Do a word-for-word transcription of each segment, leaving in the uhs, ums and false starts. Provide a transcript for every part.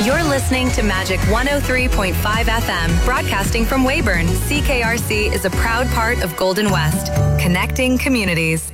You're listening to Magic one oh three point five F M, broadcasting from Weyburn. C K R C is a proud part of Golden West, connecting communities.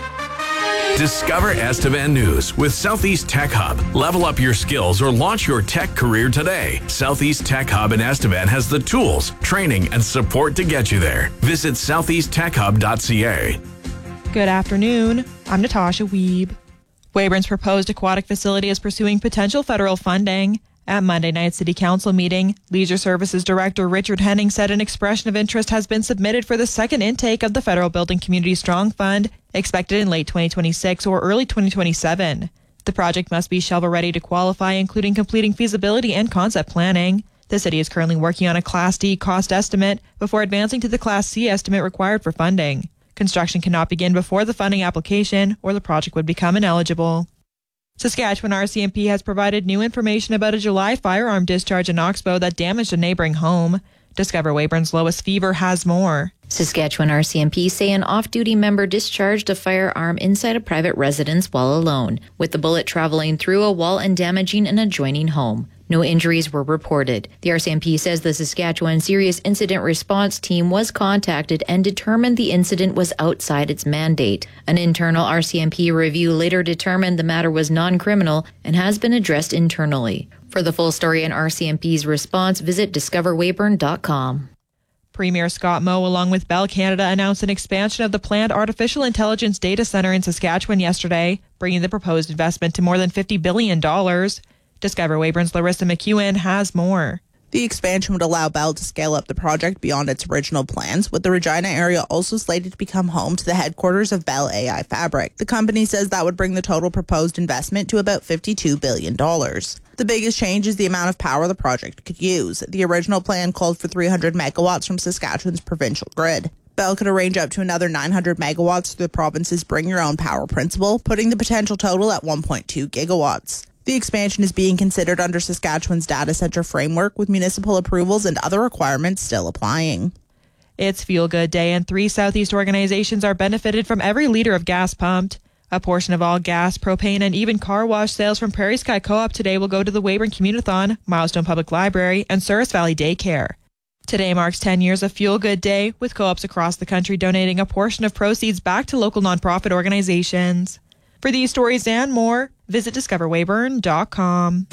Discover Estevan News with Southeast Tech Hub. Level up your skills or launch your tech career today. Southeast Tech Hub in Estevan has the tools, training, and support to get you there. Visit southeast tech hub dot c a. Good afternoon. I'm Natasha Wiebe. Weyburn's proposed aquatic facility is pursuing potential federal funding. At Monday night's City Council meeting, Leisure Services Director Richard Henning said an expression of interest has been submitted for the second intake of the Federal Building Community Strong Fund, expected in late twenty twenty-six or early twenty twenty-seven. The project must be shovel-ready to qualify, including completing feasibility and concept planning. The city is currently working on a Class D cost estimate before advancing to the Class C estimate required for funding. Construction cannot begin before the funding application, or the project would become ineligible. Saskatchewan R C M P has provided new information about a July firearm discharge in Oxbow that damaged a neighboring home. Discover Weyburn's Lois Fever has more. Saskatchewan R C M P say an off-duty member discharged a firearm inside a private residence while alone, with the bullet traveling through a wall and damaging an adjoining home. No injuries were reported. The R C M P says the Saskatchewan Serious Incident Response Team was contacted and determined the incident was outside its mandate. An internal R C M P review later determined the matter was non-criminal and has been addressed internally. For the full story on R C M P's response, visit discover weyburn dot com. Premier Scott Moe, along with Bell Canada, announced an expansion of the planned artificial intelligence data centre in Saskatchewan yesterday, bringing the proposed investment to more than fifty billion dollars. Discover Weyburn's Larissa McEwen has more. The expansion would allow Bell to scale up the project beyond its original plans, with the Regina area also slated to become home to the headquarters of Bell A I Fabric. The company says that would bring the total proposed investment to about fifty-two billion dollars. The biggest change is the amount of power the project could use. The original plan called for three hundred megawatts from Saskatchewan's provincial grid. Bell could arrange up to another nine hundred megawatts through the province's Bring Your Own Power principle, putting the potential total at one point two gigawatts. The expansion is being considered under Saskatchewan's data center framework, with municipal approvals and other requirements still applying. It's Feel Good Day, and three Southeast organizations are benefited from every litre of gas pumped. A portion of all gas, propane, and even car wash sales from Prairie Sky Co-op today will go to the Weyburn Community-thon, Milestone Public Library, and Souris Valley Daycare. Today marks ten years of Feel Good Day, with co-ops across the country donating a portion of proceeds back to local nonprofit organizations. For these stories and more, visit discover weyburn dot com.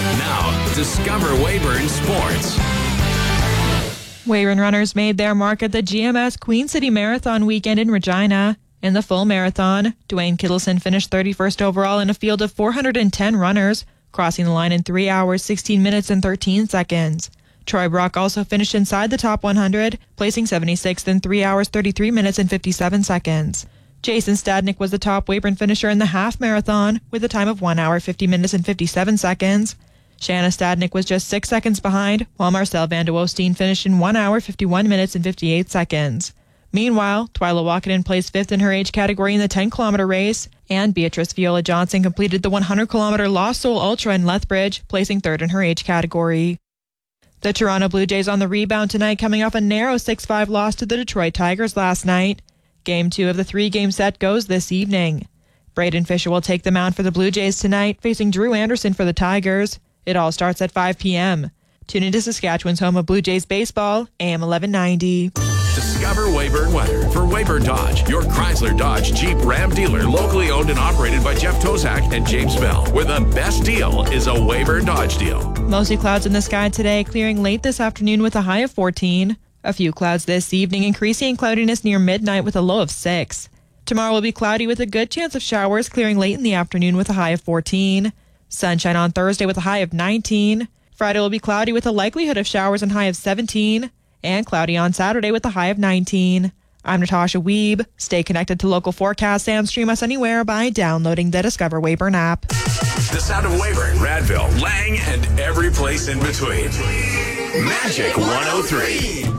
Now, Discover Weyburn Sports. Weyburn runners made their mark at the G M S Queen City Marathon weekend in Regina. In the full marathon, Dwayne Kittleson finished thirty-first overall in a field of four hundred ten runners, crossing the line in three hours, sixteen minutes, and thirteen seconds. Troy Brock also finished inside the top one hundred, placing seventy-sixth in three hours, thirty-three minutes, and fifty-seven seconds. Jason Stadnick was the top Weyburn finisher in the half marathon with a time of one hour, fifty minutes, and fifty-seven seconds. Shanna Stadnick was just six seconds behind, while Marcel Van de Woesteen finished in one hour, fifty-one minutes, and fifty-eight seconds. Meanwhile, Twyla Walkenden placed fifth in her age category in the ten-kilometer race, and Beatrice Viola Johnson completed the one hundred kilometer Lost Soul Ultra in Lethbridge, placing third in her age category. The Toronto Blue Jays on the rebound tonight, coming off a narrow six five loss to the Detroit Tigers last night. Game two of the three-game set goes this evening. Braden Fisher will take the mound for the Blue Jays tonight, facing Drew Anderson for the Tigers. It all starts at five p.m. Tune into Saskatchewan's home of Blue Jays baseball, A M eleven ninety. Discover Weyburn weather for Weyburn Dodge, your Chrysler Dodge Jeep Ram dealer, locally owned and operated by Jeff Tozak and James Bell, where the best deal is a Weyburn Dodge deal. Mostly clouds in the sky today, clearing late this afternoon with a high of fourteen. A few clouds this evening, increasing in cloudiness near midnight with a low of six. Tomorrow will be cloudy with a good chance of showers, clearing late in the afternoon with a high of fourteen. Sunshine on Thursday with a high of nineteen. Friday will be cloudy with a likelihood of showers and high of seventeen. And cloudy on Saturday with a high of nineteen. I'm Natasha Wiebe. Stay connected to local forecasts and stream us anywhere by downloading the Discover Weyburn app. The sound of Weyburn, Radville, Lang, and every place in between. Magic one oh three.